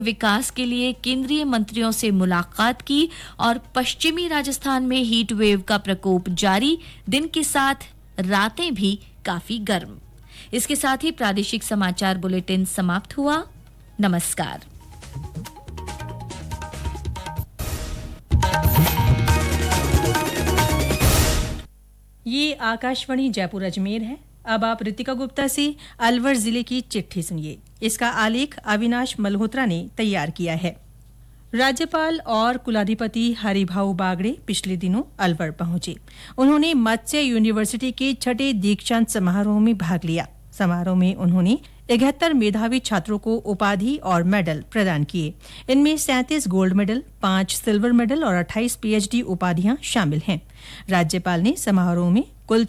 विकास के लिए केंद्रीय मंत्रियों से मुलाकात की और पश्चिमी राजस्थान में हीट वेव का प्रकोप जारी, दिन के साथ रातें भी काफी गर्म। इसके साथ ही प्रादेशिक समाचार बुलेटिन समाप्त हुआ। नमस्कार। ये आकाशवाणी जयपुर अजमेर है। अब आप ऋतिका गुप्ता से अलवर जिले की चिट्ठी सुनिए। इसका आलेख अविनाश मल्होत्रा ने तैयार किया है। राज्यपाल और कुलाधिपति हरिभाऊ बागड़े पिछले दिनों अलवर पहुंचे। उन्होंने मत्स्य यूनिवर्सिटी के छठे दीक्षांत समारोह में भाग लिया। समारोह में उन्होंने 71 मेधावी छात्रों को उपाधि और मेडल प्रदान किए। इनमें 37 गोल्ड मेडल, 5 सिल्वर मेडल और 28 पीएचडी उपाधियां शामिल हैं। राज्यपाल ने समारोह में कुल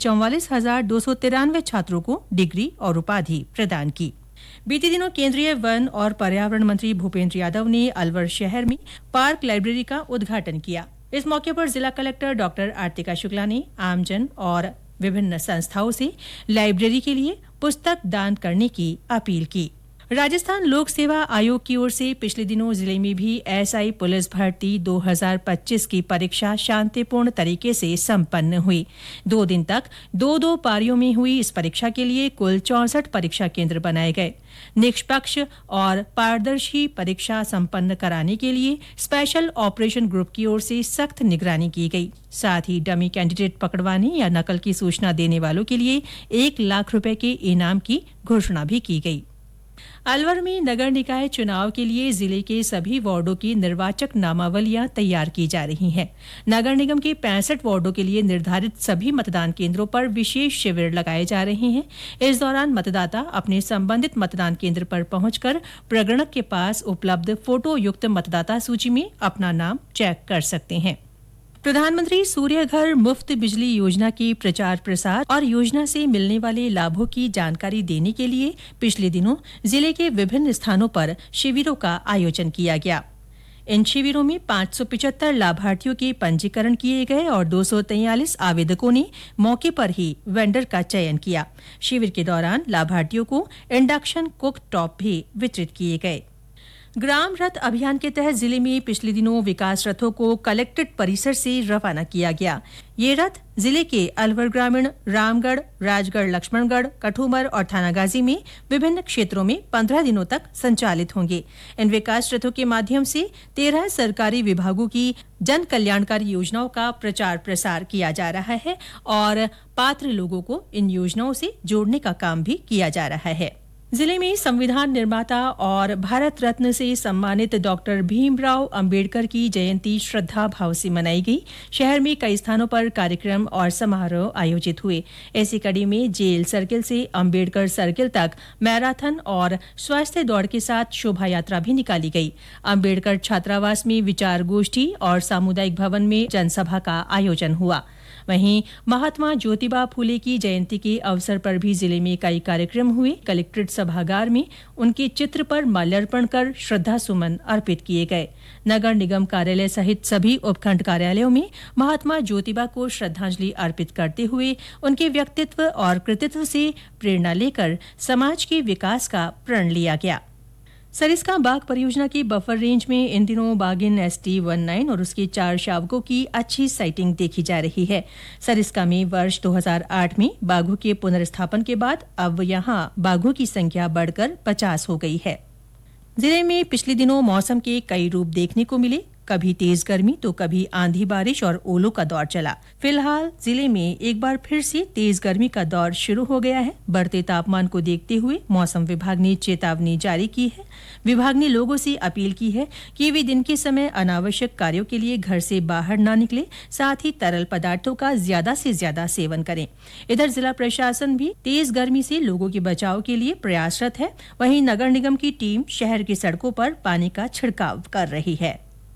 44,293 छात्रों को डिग्री और उपाधि प्रदान की। बीते दिनों केंद्रीय वन और पर्यावरण मंत्री भूपेंद्र यादव ने अलवर शहर में पार्क लाइब्रेरी का उद्घाटन किया। इस मौके पर जिला कलेक्टर डॉक्टर आरतिका शुक्ला ने आमजन और विभिन्न संस्थाओं से लाइब्रेरी के लिए पुस्तक दान करने की अपील की। राजस्थान लोक सेवा आयोग की ओर से पिछले दिनों जिले में भी एसआई पुलिस भर्ती 2025 की परीक्षा शांतिपूर्ण तरीके से संपन्न हुई। 2 दिन तक 2 पारियों में हुई इस परीक्षा के लिए कुल 64 परीक्षा केंद्र बनाए गए। निष्पक्ष और पारदर्शी परीक्षा संपन्न कराने के लिए स्पेशल ऑपरेशन ग्रुप की ओर से सख्त निगरानी की गई। साथ ही डमी कैंडिडेट पकड़वाने या नकल की सूचना देने वालों के लिए 1 लाख रुपए के इनाम की घोषणा भी की गई। अलवर में नगर निकाय चुनाव के लिए जिले के सभी वार्डों की निर्वाचक नामावलियां तैयार की जा रही हैं। नगर निगम के 65 वार्डों के लिए निर्धारित सभी मतदान केंद्रों पर विशेष शिविर लगाए जा रहे हैं। इस दौरान मतदाता अपने संबंधित मतदान केंद्र पर पहुंचकर प्रगणक के पास उपलब्ध फोटो युक्त मतदाता सूची में अपना नाम चेक कर सकते हैं। प्रधानमंत्री सूर्य घर मुफ्त बिजली योजना की प्रचार प्रसार और योजना से मिलने वाले लाभों की जानकारी देने के लिए पिछले दिनों जिले के विभिन्न स्थानों पर शिविरों का आयोजन किया गया। इन शिविरों में 575 लाभार्थियों के पंजीकरण किए गए और 243 आवेदकों ने मौके पर ही वेंडर का चयन किया। शिविर के दौरान लाभार्थियों को इंडक्शन कुक टॉप भी वितरित किए गए। ग्राम रथ अभियान के तहत जिले में पिछले दिनों विकास रथों को कलेक्ट्रेट परिसर से रवाना किया गया। ये रथ जिले के अलवर ग्रामीण, रामगढ़, राजगढ़, लक्ष्मणगढ़, कठूमर और थानागाजी में विभिन्न क्षेत्रों में 15 दिनों तक संचालित होंगे। इन विकास रथों के माध्यम से 13 सरकारी विभागों की जन कल्याणकारी योजनाओं का प्रचार प्रसार किया जा रहा है और पात्र लोगों को इन योजनाओं से जोड़ने का काम भी किया जा रहा है। जिले में संविधान निर्माता और भारत रत्न से सम्मानित डॉक्टर भीमराव अंबेडकर की जयंती श्रद्धा भाव से मनाई गई। शहर में कई स्थानों पर कार्यक्रम और समारोह आयोजित हुए। ऐसी कड़ी में जेल सर्किल से अंबेडकर सर्किल तक मैराथन और स्वास्थ्य दौड़ के साथ शोभा यात्रा भी निकाली गई। अंबेडकर छात्रावास में विचार गोष्ठी और सामुदायिक भवन में जनसभा का आयोजन हुआ। वहीं महात्मा ज्योतिबा फूले की जयंती के अवसर पर भी जिले में कई कार्यक्रम हुए। कलेक्ट्रेट सभागार में उनके चित्र पर माल्यार्पण कर श्रद्धा सुमन अर्पित किए गए। नगर निगम कार्यालय सहित सभी उपखंड कार्यालयों में महात्मा ज्योतिबा को श्रद्धांजलि अर्पित करते हुए उनके व्यक्तित्व और कृतित्व से प्रेरणा लेकर समाज के विकास का प्रण लिया गया। सरिस्का बाघ परियोजना की बफर रेंज में इन दिनों बाघिन ST19 और उसके 4 शावकों की अच्छी साइटिंग देखी जा रही है। सरिस्का में वर्ष 2008 में बाघों के पुनर्स्थापन के बाद अब यहां बाघों की संख्या बढ़कर 50 हो गई है। जिले में पिछले दिनों मौसम के कई रूप देखने को मिले। कभी तेज गर्मी तो कभी आंधी बारिश और ओलों का दौर चला। फिलहाल जिले में एक बार फिर से तेज गर्मी का दौर शुरू हो गया है। बढ़ते तापमान को देखते हुए मौसम विभाग ने चेतावनी जारी की है। विभाग ने लोगों से अपील की है कि वे दिन के समय अनावश्यक कार्यों के लिए घर से बाहर न निकले, साथ ही तरल पदार्थों का ज्यादा से ज्यादा सेवन करें। इधर जिला प्रशासन भी तेज गर्मी से लोगों के बचाव के लिए प्रयासरत है। वहीं नगर निगम की टीम शहर की सड़कों पर पानी का छिड़काव कर रही है।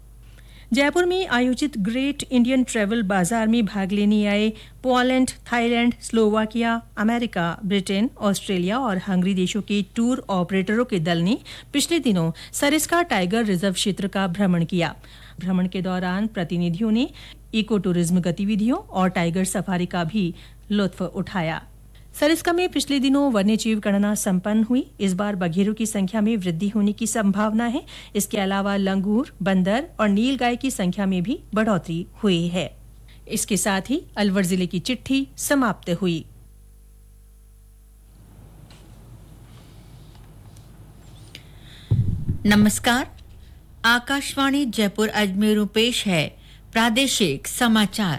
जयपुर में आयोजित ग्रेट इंडियन ट्रेवल बाजार में भाग लेने आए Poland, Thailand, Slovakia, America, Britain, Australia और हंगरी देशों के टूर ऑपरेटरों के दल ने पिछले दिनों सरिस्का टाइगर रिजर्व क्षेत्र का भ्रमण किया। भ्रमण के दौरान प्रतिनिधियों ने इको टूरिज्म गतिविधियों और टाइगर सफारी का भी लुत्फ उठाया। सरिस्का में पिछले दिनों वन्यजीव गणना संपन्न हुई। इस बार बघेरों की संख्या में वृद्धि होने की संभावना है। इसके अलावा लंगूर, बंदर और नीलगाय की संख्या में भी बढ़ोतरी हुई है। इसके साथ ही अलवर जिले की चिट्ठी समाप्त हुई। नमस्कार, आकाशवाणी जयपुर अजमेर पेश है प्रादेशिक समाचार।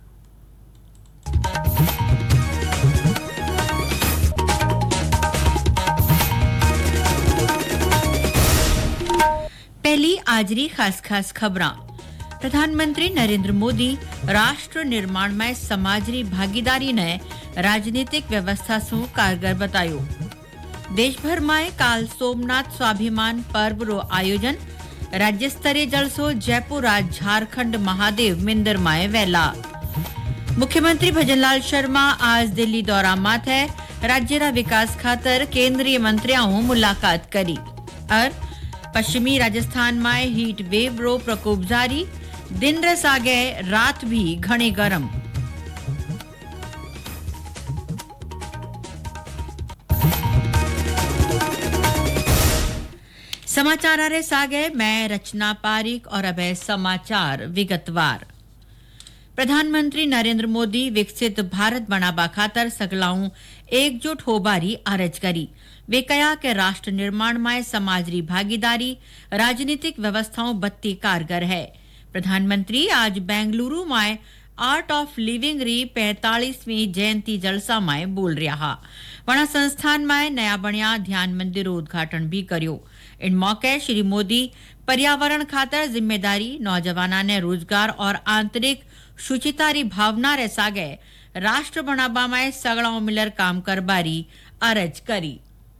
पहली आजरी खास खबरां। प्रधानमंत्री नरेंद्र मोदी राष्ट्र निर्माण में समाजरी भागीदारी ने राजनीतिक व्यवस्था सु कारगर बतायो। देश भर में काल सोमनाथ स्वाभिमान पर्व रो आयोजन। राज्य स्तरीय जलसो जयपुर झारखंड महादेव मिंदर माए वेला। मुख्यमंत्री भजनलाल शर्मा आज दिल्ली दौरा माथे। राज्य रा विकास खातर केंद्रीय मंत्रियों मुलाकात करी। और पश्चिमी राजस्थान में हीट वेव रो प्रकोप जारी। दिन रस आगे रात भी घणे गरम। समाचार आ रहे सागे, मैं रचना पारिक और अब समाचार विगतवार। प्रधानमंत्री नरेंद्र मोदी विकसित भारत बनाबा खातर सगलाऊं एकजुट होबारी अरज करी। वे कहा कि राष्ट्र निर्माण में समाजरी भागीदारी राजनीतिक व्यवस्थाओं बत्ती कारगर है। प्रधानमंत्री आज बेंगलुरु में आर्ट ऑफ लिविंग री 45वीं जयंती जलसा में बोल रहा। वहां संस्थान में नया बनिया ध्यान मंदिर उद्घाटन भी कर्यो। इन मौके श्री मोदी पर्यावरण खातर जिम्मेदारी, नौजवाना ने रोजगार और आंतरिक शुचितारी भावना रे सागे राष्ट्र बनाबा में सगड़ाओं मिलर काम करबारी अरज करी।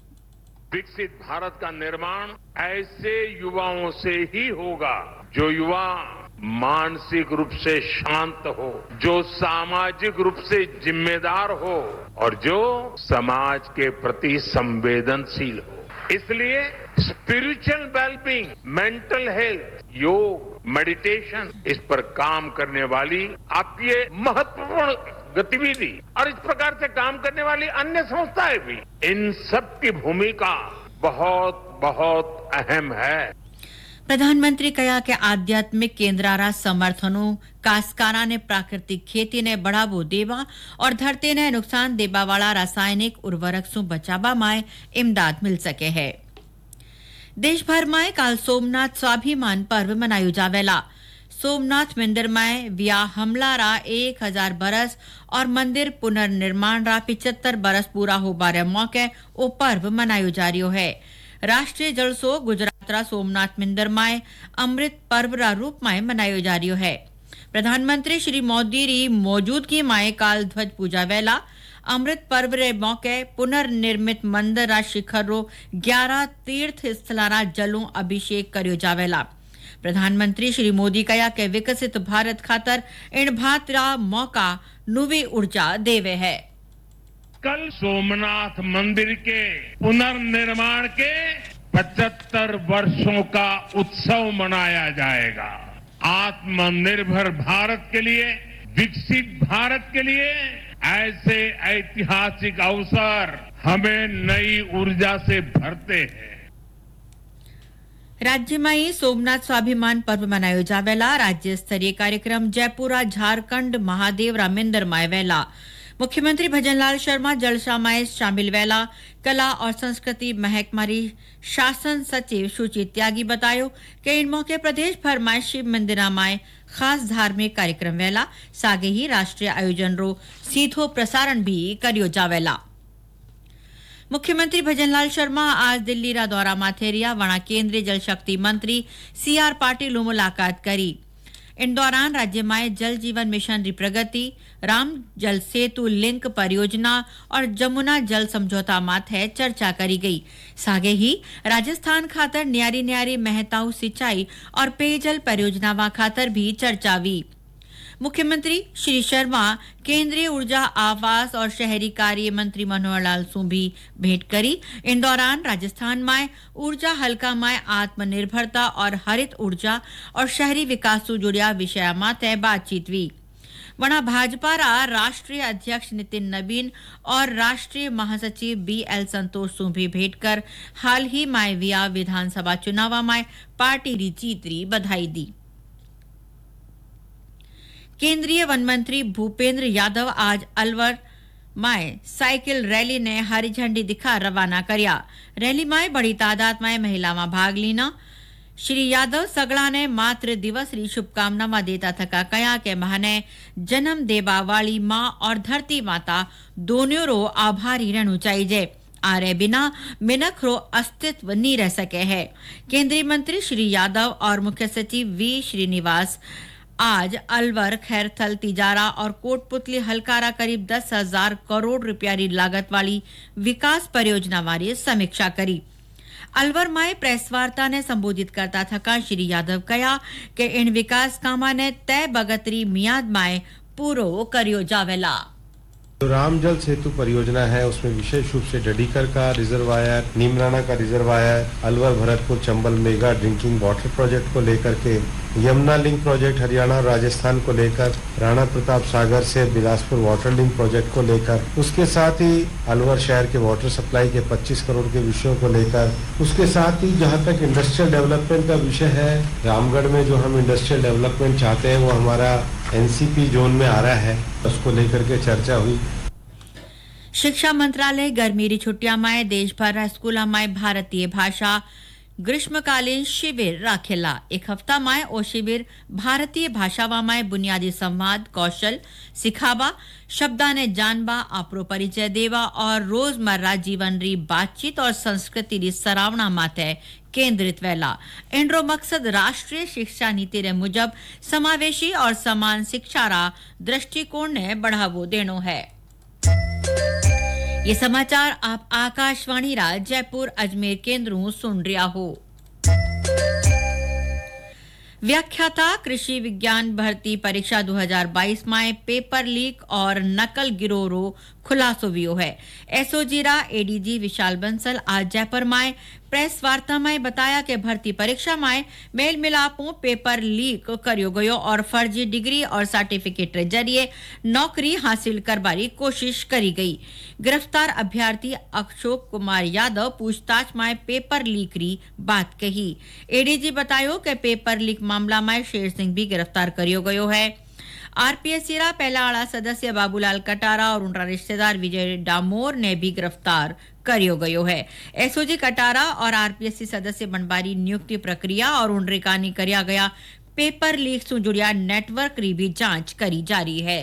विकसित भारत का निर्माण ऐसे युवाओं से ही होगा जो युवा मानसिक रूप से शांत हो, जो सामाजिक रूप से जिम्मेदार हो और जो समाज के प्रति संवेदनशील हो। इसलिए स्पिरिचुअल वेलबींग, मेंटल हेल्थ, योग, मेडिटेशन, इस पर काम करने वाली आपकी ये महत्वपूर्ण गतिविधि और इस प्रकार से काम करने वाली अन्य संस्थाएं भी, इन सब की भूमिका बहुत बहुत अहम है। प्रधानमंत्री कहा कि आध्यात्मिक केंद्रारा समर्थनों कास्कारा ने प्राकृतिक खेती ने बढ़ावो देवा और धरती ने नुकसान देवा वाला रासायनिक उर्वरक सु बचावा में इमदाद मिल सके है। देश भर में काल सोमनाथ स्वाभिमान पर्व मनायो जावेला। सोमनाथ मंदिर में व्या हमला रा 1000 बरस और मंदिर पुनर्निर्माण रा 75 बरस पूरा हो बारे मौके ओ पर्व मनायो जा रियो है। राष्ट्रीय जलसो गुजरात रा सोमनाथ मंदिर में अमृत पर्व रा रूप में मनायो जा रियो है। प्रधानमंत्री श्री मोदी री मौजूदगी में काल ध्वज पूजा वेला अमृत पर्व रे मौके पुनर्निर्मित मंदिर रा शिखर रो 11 तीर्थ स्थलाना जलों अभिषेक कर्यो जावेला। प्रधानमंत्री श्री मोदी कहा कि विकसित भारत खातर इन भात रा मौका नुवी ऊर्जा देवे है। कल सोमनाथ मंदिर के पुनर्निर्माण के 75 वर्षों का उत्सव मनाया जाएगा। आत्मनिर्भर भारत के लिए, विकसित भारत के लिए ऐसे ऐतिहासिक अवसर हमें नई ऊर्जा से भरते हैं। राज्य में ही सोमनाथ स्वाभिमान पर्व मनायो जावेला। राज्य स्तरीय कार्यक्रम जयपुरा झारखंड महादेव रामेंद्र माय वेला। मुख्यमंत्री भजनलाल शर्मा जलसा में शामिल वेला। कला और संस्कृति महकमारी शासन सचिव सुचित त्यागी बतायो कि इन मौके प्रदेश भर में शिव मंदिरा में खास धार्मिक कार्यक्रम वेला। सागे ही राष्ट्रीय आयोजन रो सीधो प्रसारण भी कर्यो जावेला। मुख्यमंत्री भजनलाल शर्मा आज दिल्ली रा दौरा माथे रिया। वहां केंद्रीय जल शक्ति मंत्री सीआर पाटिल मुलाकात करी। इन दौरान राज्य में जल जीवन मिशन री प्रगति, राम जल सेतु लिंक परियोजना और जमुना जल समझौता माथे चर्चा करी गई। सागे ही राजस्थान खातर न्यारी न्यारी मेहताऊ सिंचाई और पेयजल परियोजना खातर भी चर्चा हुई। मुख्यमंत्री श्री शर्मा केंद्रीय ऊर्जा, आवास और शहरी कार्य मंत्री मनोहर लाल सु भी भेंट करी। इन दौरान राजस्थान में ऊर्जा हल्का में आत्मनिर्भरता और हरित ऊर्जा और शहरी विकास से जुड़िया विषय माथे बातचीत हुई। वणा भाजपा रा राष्ट्रीय अध्यक्ष नितिन नवीन और राष्ट्रीय महासचिव BL संतोष सु भी भेंट कर हाल ही माय विया विधानसभा चुनाव में पार्टी री जीत री बधाई दी। केंद्रीय वन मंत्री भूपेंद्र यादव आज अलवर में साइकिल रैली ने हरी झंडी दिखा रवाना करया। रैली में बड़ी तादाद में महिला में भाग लीना। श्री यादव सगड़ा ने मातृ दिवस री शुभकामना देता थका कया के महाने जन्म देवा वाली मां और धरती माता दोनों रो आभारी रहनु चाहिए। आरे बिना मिनख रो अस्तित्व नहीं रह सके है। केंद्रीय मंत्री श्री यादव और मुख्य सचिव V श्रीनिवास आज अलवर, खैरथल, तिजारा और कोटपुतली हलकारा करीब 10,000 करोड़ रुपया री लागत वाली विकास परियोजना वाली समीक्षा करी। अलवर में प्रेस वार्ता ने संबोधित करता थका श्री यादव कया कि इन विकास कामा ने तय बगतरी मियाद में पूरो करियो जावेला। जो राम जल सेतु परियोजना है उसमें विशेष रूप से डडीकर का रिजर्वायर, नीमराना का reservoir, Alwar Bharatpur Chambal mega drinking water project को लेकर के, यमुना लिंक प्रोजेक्ट हरियाणा और राजस्थान को लेकर, राणा प्रताप सागर से बिलासपुर वाटर लिंक प्रोजेक्ट को लेकर, उसके साथ ही अलवर शहर के वाटर सप्लाई के 25 करोड़ के विषयों को लेकर, उसके साथ ही जहां तक इंडस्ट्रियल डेवलपमेंट का विषय है, रामगढ़ में जो हम इंडस्ट्रियल डेवलपमेंट चाहते हैं वो हमारा NCP जोन में आ रहा है, उसको लेकर के चर्चा हुई। शिक्षा मंत्रालय गर्मी री छुट्टियां में देश भर स्कूलों में भारतीय भाषा ग्रीष्मकालीन शिविर राखेला। एक हफ्ता में ओ शिविर भारतीय भाषावा में बुनियादी संवाद कौशल सिखावा, शब्दा ने जानबा, आपरो परिचय देवा और रोजमर्रा जीवन री बातचीत और संस्कृति री सरावना माते केंद्रित वेला। इनरो मकसद राष्ट्रीय शिक्षा नीति रे मुजब समावेशी और समान शिक्षा रा दृष्टिकोण ने बढ़ावो देनो है। ये समाचार आप आकाशवाणी रा जयपुर अजमेर केंद्रों सुन रिया हो। व्याख्याता कृषि विज्ञान भर्ती परीक्षा 2022 में पेपर लीक और नकल गिरोह रो खुलासो वियो है। एसओजी रा ADG विशाल बंसल आज जयपुर में प्रेस वार्ता में बताया कि भर्ती परीक्षा में मेल मिलापों पेपर लीक करियो गयो और फर्जी डिग्री और सर्टिफिकेट रे जरिए नौकरी हासिल करबारी कोशिश करी गई। गिरफ्तार अभ्यर्थी अशोक कुमार यादव पूछताछ में पेपर लीक री बात कही। ADG बतायो कि पेपर लीक मामला में शेर सिंह भी गिरफ्तार करियो गयो है। RPSC रा पहला आला सदस्य बाबूलाल कटारा और उनका रिश्तेदार विजय डामोर ने भी गिरफ्तार करियो गयो है। एसओजी कटारा और RPSC सदस्य बनबारी नियुक्ति प्रक्रिया और उनरे कानी करिया गया पेपर लीक से जुड़िया नेटवर्क री भी जांच करी जारी है।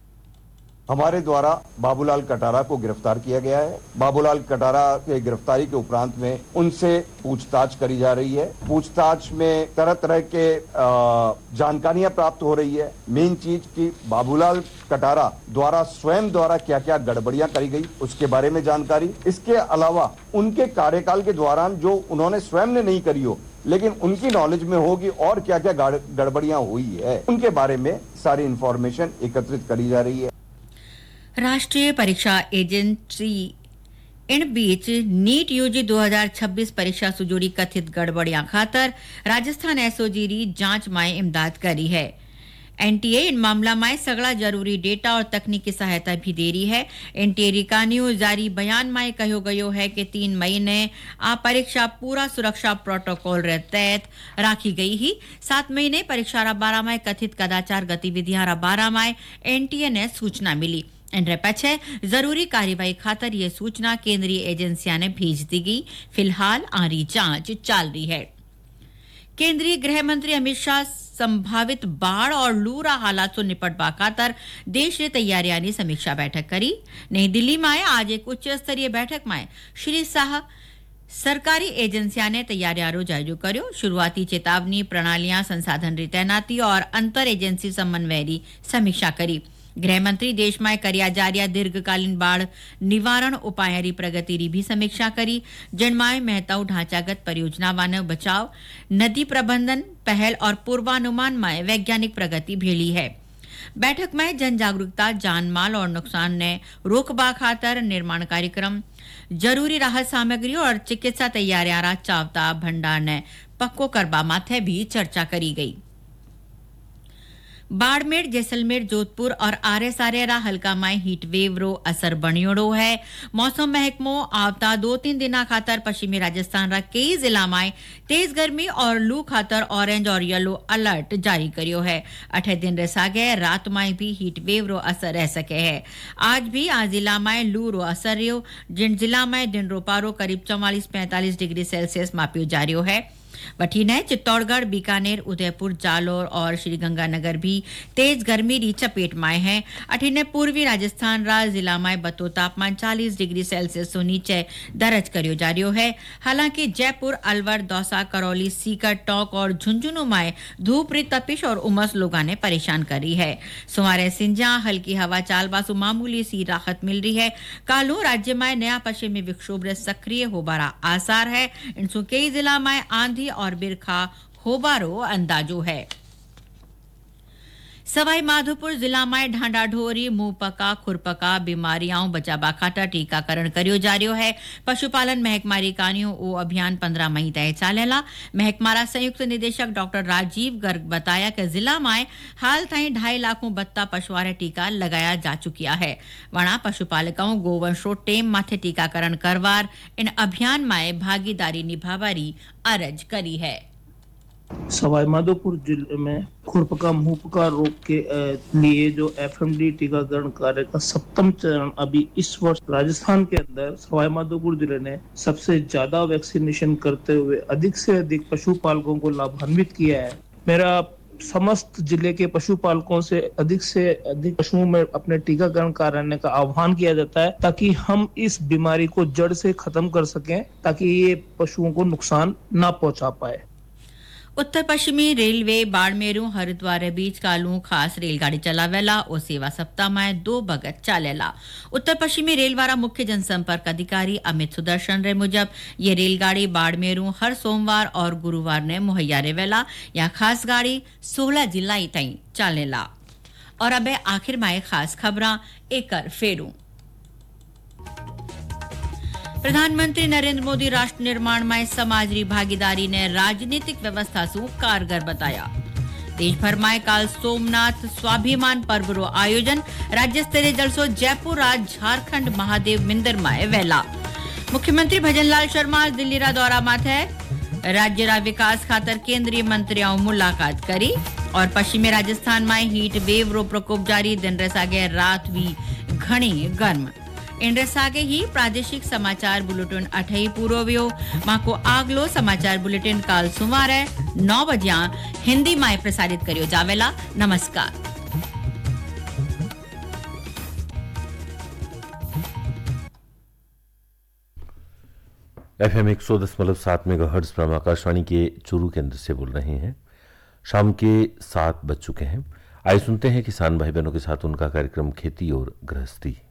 हमारे द्वारा बाबूलाल कटारा को गिरफ्तार किया गया है। बाबूलाल कटारा के गिरफ्तारी के उपरांत में उनसे पूछताछ करी जा रही है। पूछताछ में तरह तरह के जानकारियां प्राप्त हो रही है। मेन चीज कि बाबूलाल कटारा द्वारा स्वयं द्वारा क्या क्या गड़बड़ियां करी गई उसके बारे में जानकारी। इसके अलावा उनके कार्यकाल के दौरान जो उन्होंने स्वयं ने नहीं करी हो लेकिन उनकी नॉलेज में होगी और क्या क्या गड़बड़ियां हुई है उनके बारे में सारी इंफॉर्मेशन एकत्रित करी जा रही है। राष्ट्रीय परीक्षा एजेंसी इन बीच नीट यूजी 2026 परीक्षा से जुड़ी कथित गड़बड़ियां खातर राजस्थान एसओजी री जांच में इमदाद करी है। NTA इन मामला में सगड़ा जरूरी डेटा और तकनीकी सहायता भी दे रही है। NTA रिकानियो जारी बयान में कहो गयो है कि 3 मई ने आ परीक्षा पूरा सुरक्षा प्रोटोकॉल रे तहत राखी गई ही। 7 मई ने परीक्षा रा 12 में कथित कदाचार गतिविधियां रा 12 में NTA ने सूचना मिली। इनरे पछे जरूरी कार्यवाही खातर ये सूचना केंद्रीय एजेंसियां ने भेज दी गई। फिलहाल आरी जांच चल रही है। केंद्रीय गृह मंत्री अमित शाह संभावित बाढ़ और लू रा हालात से निपटवा खातर देश की तैयारियां की समीक्षा बैठक करी। नई दिल्ली में आज एक उच्च स्तरीय बैठक में श्री शाह सरकारी एजेंसियां ने तैयारियां रो जायजो कर्यो। शुरुआती चेतावनी प्रणालियां, संसाधन री तैनाती और अंतर एजेंसी समन्वय री समीक्षा करी। गृह मंत्री देश में करिया जारिया दीर्घकालीन बाढ़ निवारण उपाय री प्रगति री भी समीक्षा करी। जिनमें महत्व ढांचागत परियोजना वन बचाव, नदी प्रबंधन पहल और पूर्वानुमान में वैज्ञानिक प्रगति भेली है। बैठक में जन जागरूकता, जान माल और नुकसान ने रोकबा खातर निर्माण कार्यक्रम, जरूरी राहत सामग्री और चिकित्सा तैयारियां रा चावता भंडार ने पक्को करबा माथे भी चर्चा करी गई। बाड़मेर, जैसलमेर, जोधपुर और आर्यसारेरा हल्का माय हीट वेव रो असर बणियोड़ो है। मौसम महकमो आवता 2-3 दिना खातर पश्चिमी राजस्थान रा कई जिला में तेज गर्मी और लू खातर ऑरेंज और येलो अलर्ट जारी करियो है। 8 दिन रह सागे रात में भी हीट वेव रो असर रह सके है। आज भी आ जिला में लू रो असर रियो, जिन जिला में दिन रो पारो करीब 44-45 डिग्री सेल्सियस मापियो जारियो है। वठीने चित्तौड़गढ़, बीकानेर, उदयपुर, जालोर और श्रीगंगानगर भी तेज गर्मी री चपेट में है। अठीने पूर्वी राजस्थान रा जिला में बतो तापमान 40 डिग्री सेल्सियस से नीचे दर्ज करियो जा रियो है। हालांकि जयपुर, अलवर, दौसा, करौली, सीकर, टोंक और झुंझुनू में धूप री तपिश और उमस लोगों ने परेशान करी है। सुमारे सिंजा हल्की हवा चालबासु मामूली सी राहत मिल रही है। कालू राज्य में नया पश्चिमी विक्षोभ रे सक्रिय होबारा आसार है। इनसु कई जिला में आंधी और बिरखा होबारो अंदाजो है। सवाई माधोपुर जिला में ढांडा ढोरी, मुंह पका, खुरपका बीमारियां बचाबा खातर टीकाकरण करियो जा रियो है। पशुपालन महकमारी कानियो ओ अभियान 15 मई तय चालेला। महकमारा संयुक्त निदेशक डॉक्टर राजीव गर्ग बताया कि जिला में हाल ताईं 2.5 लाख बत्ता पशुआरे टीका लगाया जा चुकिया है। वणा पशुपालकों गोवंशो टेम माथे टीकाकरण करवार इन अभियान में भागीदारी निभावारी अरज करी है। सवाई माधोपुर जिले में खुरपका मुंहपका रोग के लिए जो एफएमडी टीकाकरण कार्य का 7वां चरण अभी इस वर्ष राजस्थान के अंदर सवाई माधोपुर जिले ने सबसे ज्यादा वैक्सीनेशन करते हुए अधिक से अधिक पशुपालकों को लाभान्वित किया है। मेरा समस्त जिले के पशुपालकों से अधिक पशुओं में अपने टीकाकरण कराने का आह्वान किया जाता है, ताकि हम इस बीमारी को जड़ से खत्म कर सकें, ताकि ये पशुओं को नुकसान ना पहुंचा पाए। उत्तर पश्चिमी रेलवे बाड़मेरू हरिद्वार बीच कालू खास रेलगाड़ी चलावेला और सेवा सप्ताह में 2 बगत चालेला। उत्तर पश्चिमी रेलवारा मुख्य जनसंपर्क अधिकारी अमित सुदर्शन रे मुजब ये रेलगाड़ी बाड़मेरू हर सोमवार और गुरुवार ने मुहैया रेवेला। यह खास गाड़ी 16 जुलाई तई चालेला। और अब आखिर में खास खबरां एकर फेरू। प्रधानमंत्री नरेंद्र मोदी राष्ट्र निर्माण में समाज री भागीदारी ने राजनीतिक व्यवस्था सु कारगर बताया। देश भर में काल सोमनाथ स्वाभिमान पर्व रो आयोजन, राज्य स्तरीय जलसो जयपुर राज झारखंड महादेव मिंदर में वेला। मुख्यमंत्री भजनलाल शर्मा दिल्ली रा दौरा माथे राज्य रा विकास खातर केंद्रीय मंत्रियों मुलाकात करी। और पश्चिमी राजस्थान में हीट वेव रो प्रकोप जारी, दिन रे सागे रात भी घणी गर्म। इंद्र सागे ही प्रादेशिक समाचार बुलेटिन 8 पूरो व्यो। माको आगलो समाचार बुलेटिन काल सुमारे 9 बजे हिंदी में प्रसारित करियो जावेला। नमस्कार। FM 100.7 मेगाहर्ट्ज पर आकाशवाणी के चूरू केंद्र से बोल रहे हैं। शाम के 7 बज चुके हैं। आइए सुनते हैं किसान भाई बहनों के साथ उनका कार्यक्रम खेती और गृहस्थी।